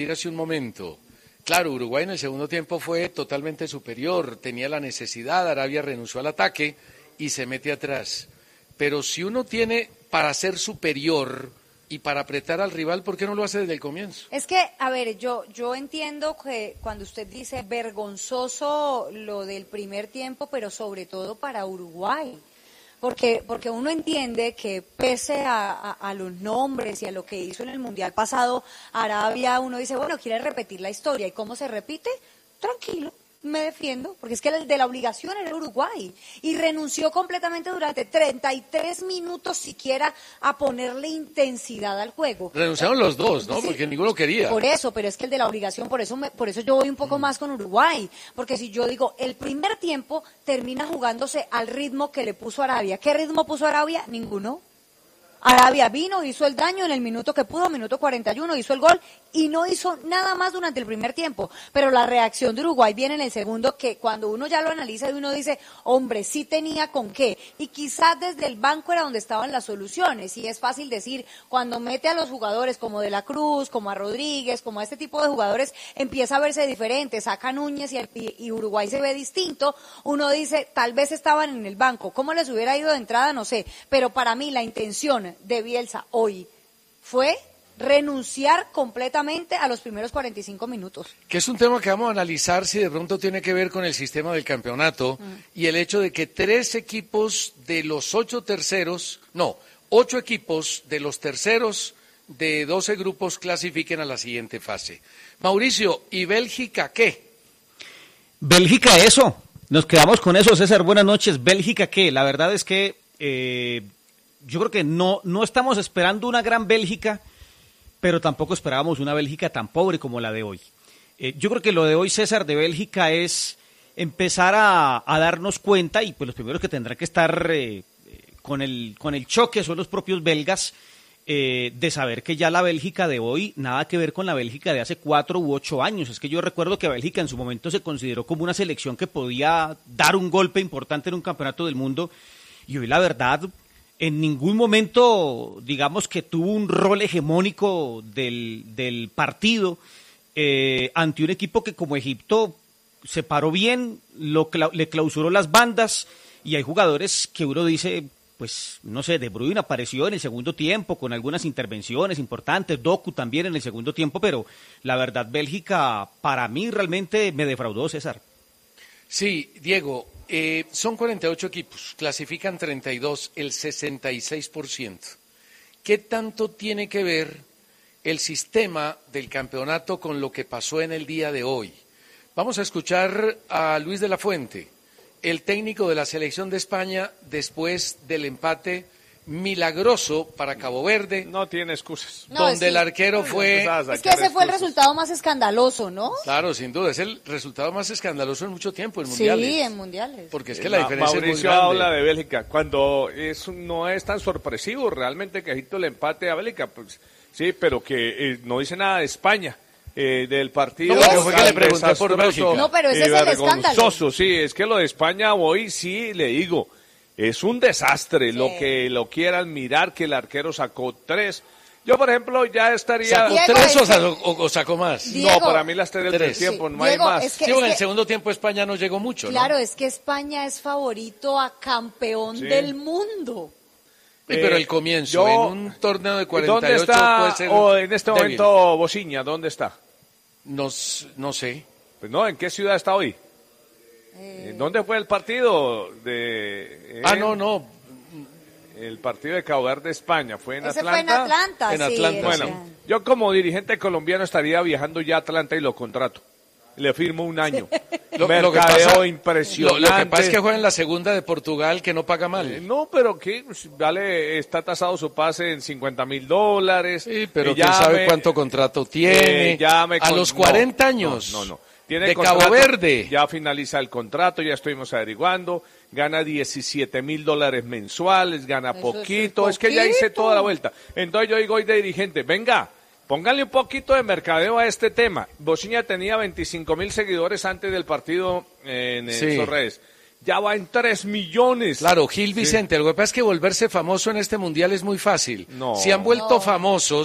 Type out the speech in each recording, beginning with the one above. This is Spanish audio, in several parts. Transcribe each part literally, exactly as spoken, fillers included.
hace un momento. Claro, Uruguay en el segundo tiempo fue totalmente superior, tenía la necesidad, Arabia renunció al ataque y se mete atrás. Pero si uno tiene para ser superior y para apretar al rival, ¿por qué no lo hace desde el comienzo? Es que, a ver, yo yo entiendo que cuando usted dice vergonzoso lo del primer tiempo, pero sobre todo para Uruguay. Porque, porque uno entiende que pese a, a, a los nombres y a lo que hizo en el Mundial pasado, Arabia, uno dice, bueno, quiere repetir la historia. ¿Y cómo se repite? Tranquilo, me defiendo, porque es que el de la obligación era Uruguay. Y renunció completamente durante treinta y tres minutos siquiera a ponerle intensidad al juego. Renunciaron los dos, ¿no? Sí, porque ninguno quería. Por eso, pero es que el de la obligación, por eso me, por eso yo voy un poco mm. más con Uruguay. Porque si yo digo, el primer tiempo termina jugándose al ritmo que le puso Arabia. ¿Qué ritmo puso Arabia? Ninguno. Arabia vino, hizo el daño en el minuto que pudo, minuto cuarenta y uno, hizo el gol y no hizo nada más durante el primer tiempo. Pero la reacción de Uruguay viene en el segundo, que cuando uno ya lo analiza y uno dice, hombre, sí tenía con qué. Y quizás desde el banco era donde estaban las soluciones. Y es fácil decir, cuando mete a los jugadores como De la Cruz, como a Rodríguez, como a este tipo de jugadores, empieza a verse diferente. Saca a Núñez y, el, y Uruguay se ve distinto. Uno dice, tal vez estaban en el banco. ¿Cómo les hubiera ido de entrada? No sé. Pero para mí la intención de Bielsa hoy fue renunciar completamente a los primeros cuarenta y cinco minutos. Que es un tema que vamos a analizar si de pronto tiene que ver con el sistema del campeonato mm. y el hecho de que tres equipos de los ocho terceros, no, ocho equipos de los terceros de doce grupos clasifiquen a la siguiente fase. Mauricio, ¿y Bélgica qué? Bélgica eso, nos quedamos con eso, César, buenas noches. Bélgica qué, la verdad es que eh, yo creo que no, no estamos esperando una gran Bélgica, pero tampoco esperábamos una Bélgica tan pobre como la de hoy. Eh, yo creo que lo de hoy, César, de Bélgica es empezar a, a darnos cuenta, y pues los primeros que tendrán que estar eh, con, el, con el choque son los propios belgas, eh, de saber que ya la Bélgica de hoy nada que ver con la Bélgica de hace cuatro u ocho años. Es que yo recuerdo que Bélgica en su momento se consideró como una selección que podía dar un golpe importante en un campeonato del mundo, y hoy la verdad en ningún momento, digamos que tuvo un rol hegemónico del, del partido eh, ante un equipo que como Egipto se paró bien, lo, le clausuró las bandas, y hay jugadores que uno dice, pues no sé, De Bruyne apareció en el segundo tiempo con algunas intervenciones importantes, Doku también en el segundo tiempo, pero la verdad Bélgica para mí realmente me defraudó, César. Sí, Diego. Eh, son cuarenta y ocho equipos, clasifican treinta y dos, el sesenta y seis por ciento. ¿Qué tanto tiene que ver el sistema del campeonato con lo que pasó en el día de hoy? Vamos a escuchar a Luis de la Fuente, el técnico de la selección de España después del empate milagroso para Cabo Verde. No tiene excusas. No, donde sí. el arquero fue... Es que ese fue el resultado más escandaloso, ¿no? Claro, sin duda, es el resultado más escandaloso en mucho tiempo en mundiales. Sí, en mundiales. Porque es que la Ma- diferencia Mauricio es muy grande. habla de Bélgica, cuando es, no es tan sorpresivo realmente que Egipto le empate a Bélgica, pues sí, pero que eh, no dice nada de España. Eh, del partido. No, pero fue que le pregunté por Bélgica. No, pero ese eh, es el escándalo. Vergonzoso, sí, es que lo de España hoy sí le digo, es un desastre, sí. Lo que lo quieran mirar, que el arquero sacó tres. Yo, por ejemplo, ya estaría... ¿Sacó Diego, tres o es que- sacó, o- o sacó más? Diego, no, para mí las tres del tres. tiempo, Sí, no Diego, hay más. es que- Sí, bueno, en el que- segundo tiempo España no llegó mucho, ¿no? Claro, es que España es favorito a campeón Sí. del mundo. Sí, pero Eh, el comienzo, yo- en un torneo de cuarenta y ocho ¿Dónde está, puede ser o en este débil. momento, Bociña, dónde está? No, s- no sé. Pues no, ¿en qué ciudad está hoy? Eh, ¿Dónde fue el partido de... Ah, en- no, no. El partido de Cabo Verde, España, ¿fue en ese Atlanta? fue en Atlanta, En sí. Atlanta, Bueno, o sea, yo como dirigente colombiano estaría viajando ya a Atlanta y lo contrato. Le firmo un año. Lo, Mercadeo lo que pasa, impresionante. Lo, lo que pasa es que juega en la segunda de Portugal, que no paga Eh, mal. No, pero que vale, está tasado su pase en cincuenta mil dólares. Sí, pero Eh, quién ya sabe me- cuánto contrato tiene. eh, ya me a con- los no, cuarenta no, años. No, no. Tiene de contrato, Cabo Verde. Ya finaliza el contrato, ya estuvimos averiguando. Gana diecisiete mil dólares mensuales, gana Eso es poquito. muy Es que ya hice poquito. toda la vuelta. Entonces yo digo hoy de dirigente, venga, póngale un poquito de mercadeo a este tema. Bociña tenía veinticinco mil seguidores antes del partido en eh, Sí. sus redes. Ya va en tres millones. Claro, Gil Vicente, lo que pasa es que volverse famoso en este mundial es muy fácil. No. Si han vuelto No. famosos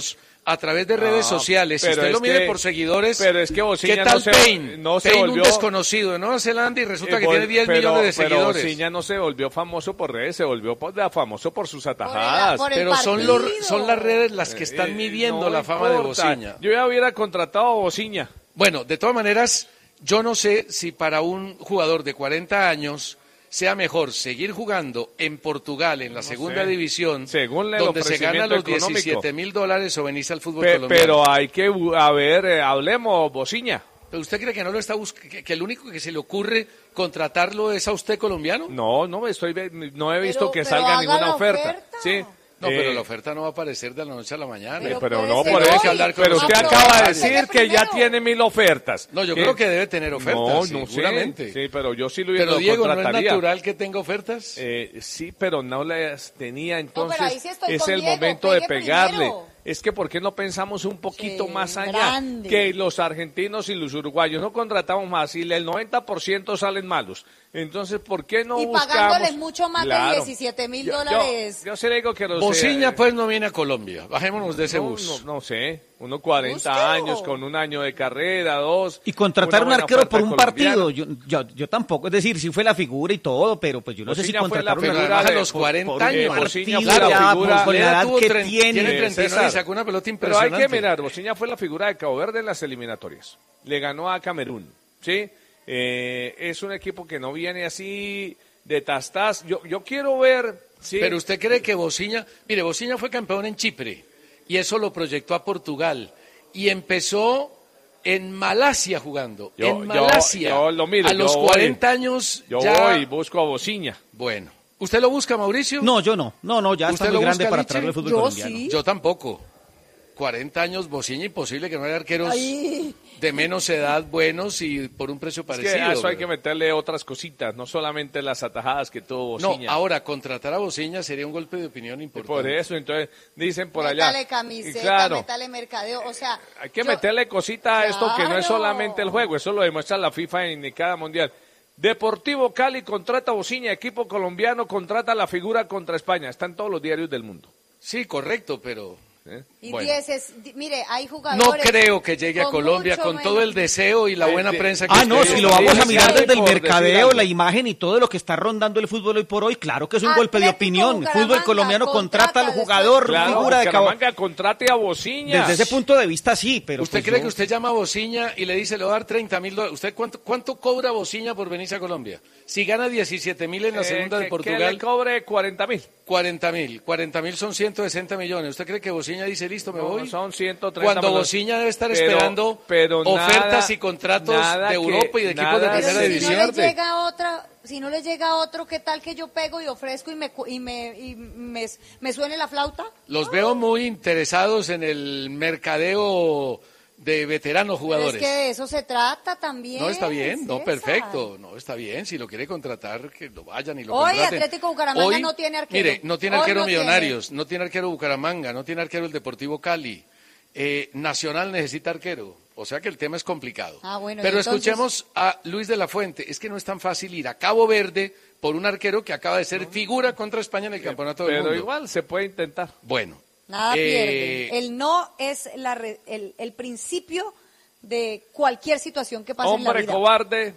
a través de redes No, sociales, si pero usted lo es mide que- por seguidores, pero es que Bociña ¿qué tal no se- Payne? no se Payne, volvió- un desconocido de Nueva Zelanda y resulta Eh, que vol- tiene diez pero- millones de Pero seguidores. Bociña no se volvió famoso por redes, se volvió por- famoso por sus Por atajadas. el- por el Pero son, los, partido. son las redes las que Eh, están eh, midiendo no la fama de importa. Bociña. Yo ya hubiera contratado a Bociña. Bueno, de todas maneras, yo no sé si para un jugador de cuarenta años sea mejor seguir jugando en Portugal, en la segunda sé. división, Según el donde se gana ofrecimiento los económico. diecisiete mil dólares o venirse al fútbol Pe- colombiano. pero hay que, bu- a ver, eh, hablemos, Bociña. ¿Pero usted cree que no lo está bus- que, que el único que se le ocurre contratarlo es a usted colombiano? No, no me estoy, ve- no he visto Pero- que pero salga haga ninguna la oferta. oferta. Sí. No, Eh, pero la oferta no va a aparecer de la noche a la mañana. Pero pero puede no, ser por hoy. eso que hablar con pero los usted empresarios. acaba de Aproveche decir que ya primero. tiene mil ofertas. No, yo ¿Qué? creo que debe tener ofertas, no, no seguramente. sé. Sí, pero yo sí lo, hubiera- Pero lo Diego, ¿no es contrataría. natural que tenga ofertas? Eh, sí, pero no las tenía, entonces pero ahí sí estoy es con el Diego, momento de pegue pegarle. primero. Es que ¿por qué no pensamos un poquito Sí, más allá? grande. Que los argentinos y los uruguayos no contratamos más y el noventa por ciento salen malos. Entonces, ¿por qué no Y buscamos? pagándoles mucho más de Claro. diecisiete mil Yo- yo- dólares. Yo, sí le digo que los... Bociña, eh, pues, no viene a Colombia. Bajémonos de ese no, bus. no, no sé, unos cuarenta Búsquelo. años con un año de carrera, dos. Y contratar una un buena arquero oferta por un colombiana. partido, yo, yo, yo tampoco, es decir, sí fue la figura y todo, pero pues yo no sé si Bociña fue la contratar un Pero figura además a de- los por- cuarenta por- años. eh, Bociña partido fue la ya, figura- con la Lea edad tuvo que tre- tiene. tiene treinta y nueve y César. sacó una pelota Pero impresionante. hay que mirar, Bociña fue la figura de Cabo Verde en las eliminatorias. Le ganó a Camerún, ¿sí? Eh, es un equipo que no viene así de tastas. Yo, yo quiero ver, ¿sí? Pero usted cree que Bociña, mire, Bociña fue campeón en Chipre y eso lo proyectó a Portugal y empezó en Malasia jugando, Yo- en yo- Malasia. yo lo miro, a los yo voy. cuarenta años Yo ya. voy y busco a Bociña. Bueno, ¿usted lo busca, Mauricio? No, yo no, no, no, ya ¿Usted está lo muy grande busca, para Liche? traerle el fútbol Yo colombiano. sí. Yo tampoco. cuarenta años, Bociña, imposible que no haya arqueros Ay. de menos edad buenos y por un precio Es parecido. que a eso hay ¿verdad? que meterle otras cositas, no solamente las atajadas que tuvo No, Bociña. ahora contratar a Bociña sería un golpe de opinión Y importante. por eso, entonces, dicen por allá. Métale Y camiseta, claro, métale mercadeo, o sea... hay que yo- meterle cosita a esto que no es Claro. solamente el juego, eso lo demuestra la FIFA en cada mundial. Deportivo Cali contrata a Bociña, equipo colombiano contrata a la figura contra España, está en todos los diarios del mundo. Sí, correcto, pero ¿eh? Y Bueno. diez es, di- mire, hay no jugadores... creo que llegue a con Colombia mucho con todo menos- el deseo y la Eh, buena de- prensa que Ah, no, ustedes si lo están vamos a diciendo. mirar desde el por decir mercadeo, algo. la imagen y todo lo que está rondando el fútbol hoy por hoy, claro que es un Atlético golpe de opinión. El fútbol Bucaramanga colombiano contrata al contrata jugador, después- Claro, figura de Cabo. Bucaramanga contrate a Bociña. Desde ese punto de vista sí, pero ¿Usted pues cree yo- que usted llama a Bociña y le dice le voy a dar treinta mil dólares? ¿Usted cuánto, cuánto cobra Bociña por venirse a Colombia? Si gana diecisiete mil en la Eh, segunda que- de Que le Portugal, cobre cuarenta mil. cuarenta mil. cuarenta mil son ciento sesenta millones. ¿Usted cree que Bociña dice listo, me No, voy? son ciento treinta Cuando millones. Bociña debe estar Pero- esperando pero ofertas nada- y contratos nada de que- Europa y de equipos de nada primera Pero si división. no le llega otra, si no le llega otro, ¿qué tal que yo pego y ofrezco y me cu- y me y me, me suene la flauta? Los veo muy interesados en el mercadeo de veteranos Pero jugadores. es que de eso se trata también. No, está bien, no, César. perfecto, no, está bien, si lo quiere contratar, que lo vayan y lo Hoy contraten. Atlético Bucaramanga no tiene arquero. Mire, no tiene Hoy arquero no tiene. Millonarios, no tiene arquero Bucaramanga, no tiene arquero el Deportivo Cali, eh, Nacional necesita arquero, o sea que el tema es complicado. Ah, bueno, Pero y entonces- escuchemos a Luis de la Fuente, es que no es tan fácil ir a Cabo Verde por un arquero que acaba de ser figura contra España en el Campeonato del Pero Mundo. igual se puede intentar. Bueno. Nada eh, pierde. El no es la re- el, el principio de cualquier situación que pase en la Hombre vida. cobarde.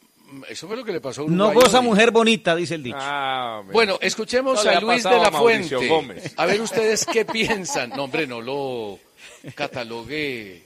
Eso fue lo que le pasó a No Uruguay goza hoy. mujer bonita, dice el dicho. Ah, hombre. Bueno, escuchemos Esto le a ha Luis de pasado la a Mauricio Fuente. Gómez. A ver ustedes qué piensan. No, hombre, no lo catalogue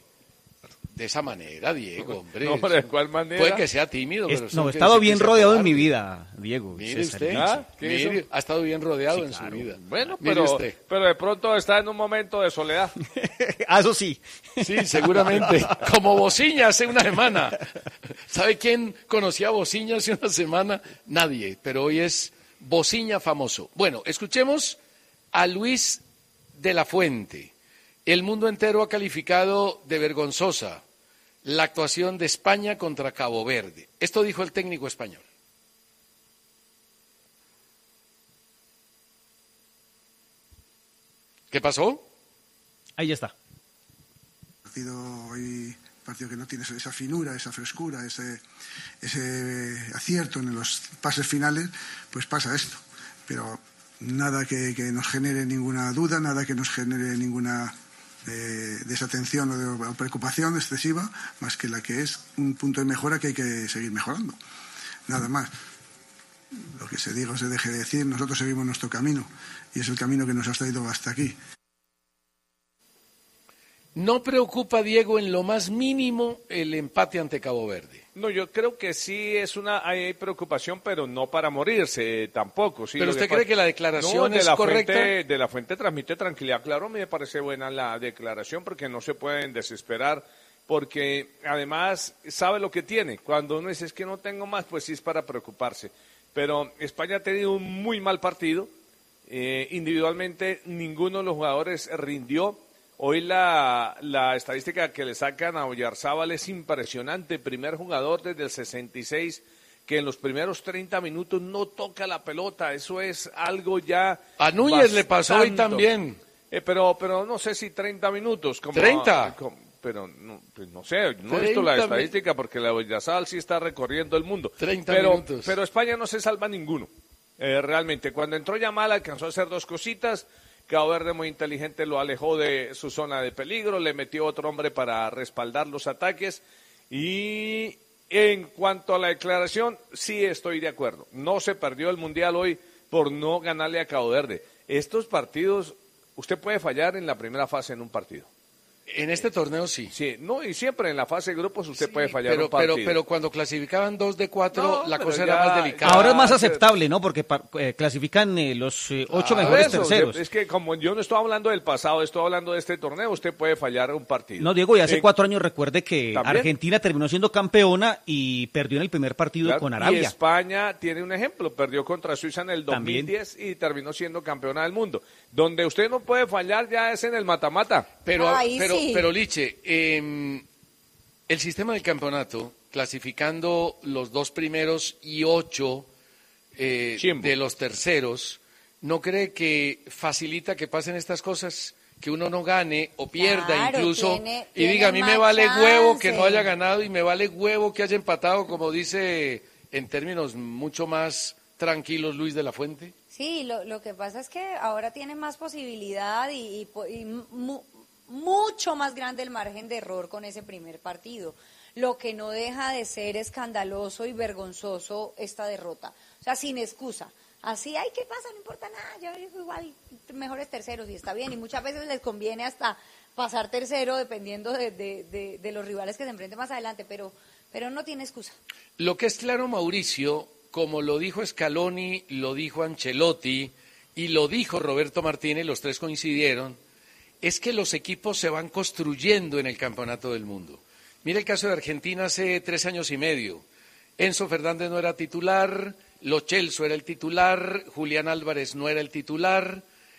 de esa manera, Diego, hombre. No, hombre, ¿de cuál manera? Puede que sea tímido, Es- pero eso no, he quiere estado decir bien que sea rodeado en cobarde. mi vida, Diego. Mire César, usted, dicho. ¿Ah? ¿Qué mire, hizo? ha estado bien rodeado Sí, en claro. su vida. Bueno, Mire pero, usted. pero de pronto está en un momento de soledad. Ah, eso sí. Sí, seguramente. Como Bociña hace una semana. ¿Sabe quién conocía a Bociña hace una semana? Nadie, pero hoy es Bociña famoso. Bueno, escuchemos a Luis de la Fuente. El mundo entero ha calificado de vergonzosa la actuación de España contra Cabo Verde. Esto dijo el técnico español. ¿Qué pasó? Ahí está. partido hoy partido que no tiene esa finura, esa frescura, ese, ese acierto en los pases finales, pues pasa esto. Pero nada que, que nos genere ninguna duda, nada que nos genere ninguna de desatención o de o preocupación excesiva, más que la que es un punto de mejora que hay que seguir mejorando. Nada más. Lo que se diga o se deje de decir, nosotros seguimos nuestro camino y es el camino que nos ha traído hasta aquí. ¿No preocupa, Diego, en lo más mínimo el empate ante Cabo Verde? No, yo creo que sí es una hay preocupación, pero no para morirse tampoco. Sí, ¿Pero usted cree que la declaración no, de es la correcta? Fuente, de la Fuente transmite tranquilidad. Claro, me parece buena la declaración porque no se pueden desesperar, porque además sabe lo que tiene. Cuando uno dice es que no tengo más, pues sí es para preocuparse. Pero España ha tenido un muy mal partido. Eh, individualmente ninguno de los jugadores rindió. Hoy la, la estadística que le sacan a Oyarzábal es impresionante. Primer jugador desde el sesenta y seis que en los primeros treinta minutos no toca la pelota. Eso es algo ya A Núñez bastante. le pasó hoy también. Eh, pero, pero no sé si treinta minutos. Como, ¿treinta? como- pero no, pues no sé, no he visto la treinta mi- estadística porque la Oyarzábal sí está recorriendo el mundo. treinta pero, minutos. Pero España no se salva ninguno. Eh, realmente, cuando entró Yamal alcanzó a hacer dos cositas. Cabo Verde muy inteligente lo alejó de su zona de peligro, le metió otro hombre para respaldar los ataques y en cuanto a la declaración, sí estoy de acuerdo. No se perdió el Mundial hoy por no ganarle a Cabo Verde. Estos partidos, usted puede fallar en la primera fase en un partido. En este torneo sí. Sí, no, y siempre en la fase de grupos usted Sí, puede fallar pero, un partido. pero, pero cuando clasificaban dos de cuatro, No, la pero cosa ya- era más delicada. Ahora es más Ah, aceptable, ¿no? Porque pa- eh, clasifican eh, los eh, ocho Ah, mejores eso, terceros. Es que como yo no estoy hablando del pasado, estoy hablando de este torneo, usted puede fallar un partido. No, Diego, y hace Eh, cuatro años recuerde que ¿también? Argentina terminó siendo campeona y perdió en el primer partido Claro, con y Arabia. España tiene un ejemplo, perdió contra Suiza en el dos mil diez y terminó siendo campeona del mundo. Donde usted no puede fallar ya es en el mata-mata. Pero, Ahí pero, sí. pero Liche, eh, el sistema del campeonato, clasificando los dos primeros y ocho eh, Chimbo. de los terceros, ¿no cree que facilita que pasen estas cosas? Que uno no gane o pierda Claro, incluso tiene- y diga, a mí tiene me más vale huevo que chance. no haya ganado y me vale huevo que haya empatado, como dice en términos mucho más tranquilos Luis de la Fuente. Sí, lo, lo que pasa es que ahora tiene más posibilidad y, y po- y mu- mucho más grande el margen de error con ese primer partido, lo que no deja de ser escandaloso y vergonzoso esta derrota. O sea, sin excusa. Así, ay, ¿qué pasa? No importa nada, yo digo igual, mejores terceros y está bien. Y muchas veces les conviene hasta pasar tercero dependiendo de, de, de, de los rivales que se enfrenten más adelante, pero, pero no tiene excusa. Lo que es claro, Mauricio, como lo dijo Scaloni, lo dijo Ancelotti y lo dijo Roberto Martínez, los tres coincidieron, es que los equipos se van construyendo en el Campeonato del Mundo. Mira el caso de Argentina hace tres años y medio. Enzo Fernández no era titular, Lo Celso era el titular, Julián Álvarez no era el titular,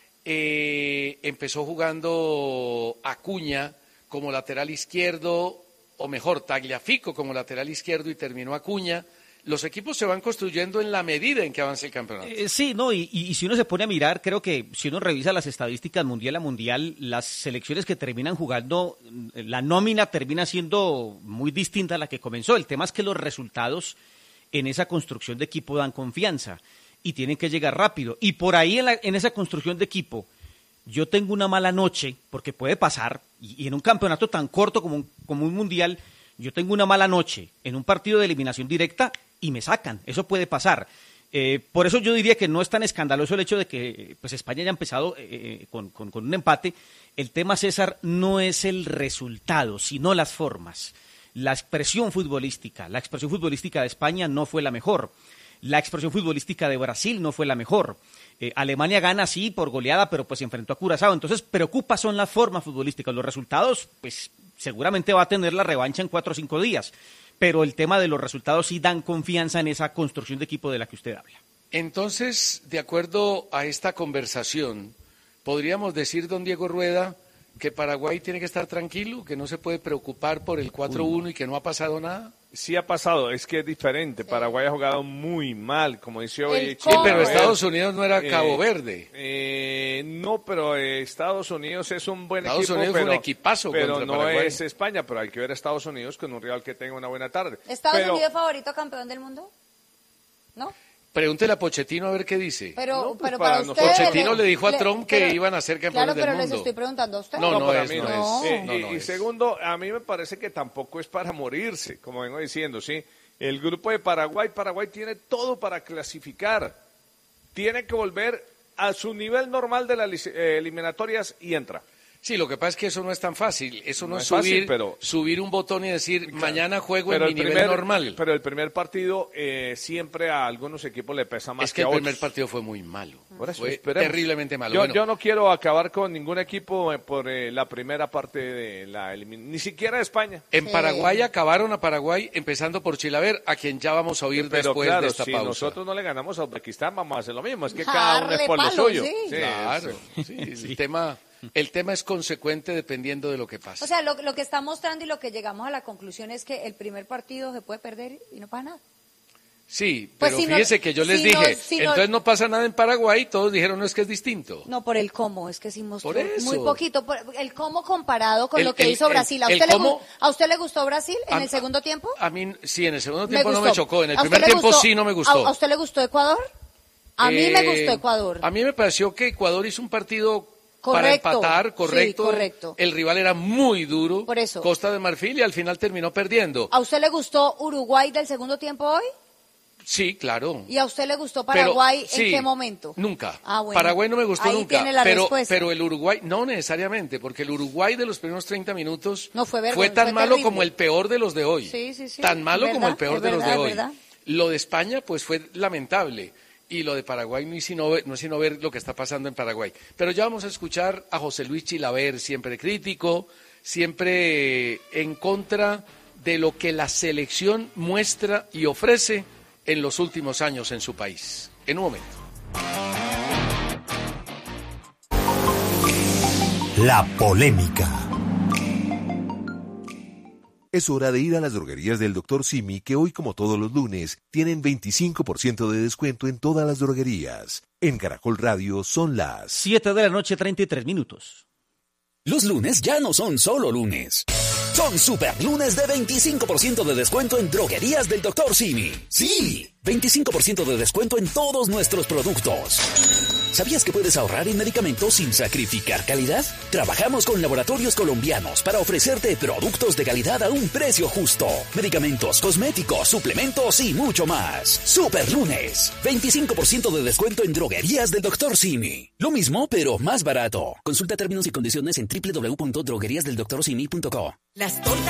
eh, empezó jugando Acuña como lateral izquierdo, o mejor, Tagliafico como lateral izquierdo y terminó Acuña. Los equipos se van construyendo en la medida en que avance el campeonato. Eh, sí, no, y, y- y si uno se pone a mirar, creo que si uno revisa las estadísticas mundial a mundial, las selecciones que terminan jugando, eh, la nómina termina siendo muy distinta a la que comenzó. El tema es que los resultados en esa construcción de equipo dan confianza y tienen que llegar rápido. Y por ahí en, la- en esa construcción de equipo, yo tengo una mala noche, porque puede pasar, y, y en un campeonato tan corto como un, como un mundial, yo tengo una mala noche en un partido de eliminación directa y me sacan. Eso puede pasar. Eh, por eso yo diría que no es tan escandaloso el hecho de que pues España haya empezado eh, con, con- con un empate. El tema, César, no es el resultado, sino las formas. La expresión futbolística, la expresión futbolística de España no fue la mejor. La expresión futbolística de Brasil no fue la mejor. Eh, Alemania gana, sí, por goleada, pero pues se enfrentó a Curazao. Entonces, preocupa son las formas futbolísticas. Los resultados, pues seguramente va a tener la revancha en cuatro o cinco días. Pero el tema de los resultados sí dan confianza en esa construcción de equipo de la que usted habla. Entonces, de acuerdo a esta conversación, podríamos decir, don Diego Rueda, que Paraguay tiene que estar tranquilo, que no se puede preocupar por el cuatro uno y que no ha pasado nada. Sí ha pasado, es que es diferente. Paraguay ha jugado muy mal, como dice hoy. El Sí, pero A ver. Estados Unidos no era Eh, Cabo Verde. Eh, no, pero eh, Estados Unidos es un buen Estados equipo, Unidos fue pero, un equipazo pero contra no Paraguay. es España, pero hay que ver a Estados Unidos con un rival que tenga una buena tarde. ¿Estados Pero- Unidos favorito campeón del mundo? ¿No? Pregúntele a Pochettino a ver qué dice. Pero, No, pues pero para para, nosotros- ustedes... Pochettino le dijo a le- Trump que pero- iban a ser campeones Claro, pero del les mundo. estoy preguntando a ustedes. No, no para es, mí no no. es. Eh, No, y, no y es. segundo, a mí me parece que tampoco es para morirse, como vengo diciendo, ¿sí? El grupo de Paraguay, Paraguay tiene todo para clasificar. Tiene que volver a su nivel normal de las lic- eh, eliminatorias y entra. Sí, lo que pasa es que eso no es tan fácil. Eso no, No es es fácil, subir, pero- subir un botón y decir, mañana juego Pero en el mi nivel primer- normal. Pero el primer partido eh, siempre a algunos equipos le pesa más Es que que el a primer otros. partido fue muy malo. Por eso, fue esperemos. terriblemente malo. Yo, Bueno, yo no quiero acabar con ningún equipo eh, por eh, la primera parte de la eliminación, ni siquiera de España. en Sí. Paraguay acabaron a Paraguay, empezando por Chilaver, a quien ya vamos a oír Pero después claro, de esta si pausa. nosotros no le ganamos a Uzbekistán, vamos a hacer lo mismo. Es que A cada uno es darle por lo palo, suyo. sí. Sí, Claro, eso. sí, el, tema, el tema es consecuente dependiendo de lo que pase. O sea, lo, lo que está mostrando y lo que llegamos a la conclusión es que el primer partido se puede perder y no pasa nada. Sí, Pues pero si no- fíjese que yo les si no- dije, si no- entonces no pasa nada en Paraguay, todos dijeron, no, es que es distinto. No, por el cómo, es que sí mostró Por eso. muy poquito. por- el cómo comparado con El- lo que el- hizo el- Brasil. ¿A el usted, le, cómo- gu- ¿A usted le gustó Brasil en A- el segundo tiempo? A mí, sí, en el segundo Me tiempo no me gustó. chocó, en el ¿A usted primer le tiempo gustó? sí no me gustó. ¿A, a usted le gustó Ecuador? A mí me Eh, gustó Ecuador. A mí me pareció que Ecuador hizo un partido para Correcto, empatar, sí, correcto. correcto. El rival era muy duro, Por eso. Costa de Marfil, y al final terminó perdiendo. ¿A usted le gustó Uruguay del segundo tiempo hoy? Sí, claro. ¿Y a usted le gustó Pero, Paraguay sí, en qué momento? Nunca. Ah, bueno. Paraguay no me gustó Ahí nunca. tiene la pero, respuesta. pero el Uruguay, no necesariamente, porque el Uruguay de los primeros treinta minutos No, fue vergon- tan fue malo terrible. como el peor de los de hoy. Sí, sí, sí. Tan malo Es como el verdad, peor es de los verdad, de es hoy. verdad. Lo de España, pues fue lamentable. Y lo de Paraguay no es, sino ver, no es sino ver lo que está pasando en Paraguay. Pero ya vamos a escuchar a José Luis Chilaver, siempre crítico, siempre en contra de lo que la selección muestra y ofrece en los últimos años en su país. En un momento. La polémica. Es hora de ir a las droguerías del doctor Simi, que hoy, como todos los lunes, tienen veinticinco por ciento de descuento en todas las droguerías. En Caracol Radio son las... Siete de la noche, treinta y tres minutos. Los lunes ya no son solo lunes. Son super lunes de veinticinco por ciento de descuento en droguerías del doctor Simi. ¡Sí! veinticinco por ciento de descuento en todos nuestros productos. ¿Sabías que puedes ahorrar en medicamentos sin sacrificar calidad? Trabajamos con laboratorios colombianos para ofrecerte productos de calidad a un precio justo. Medicamentos, cosméticos, suplementos y mucho más. Super lunes. veinticinco por ciento de descuento en droguerías del doctor Simi. Lo mismo, pero más barato. Consulta términos y condiciones en doble u doble u doble u punto droguerías del doctor simi punto co. Las tortas